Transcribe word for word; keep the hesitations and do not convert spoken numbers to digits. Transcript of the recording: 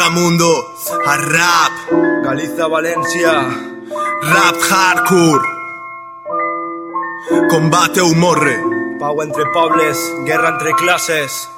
inframundo, a rap, Galiza, Valencia, rap hardcore, combate o morre. pau entre pobles, guerra entre clases.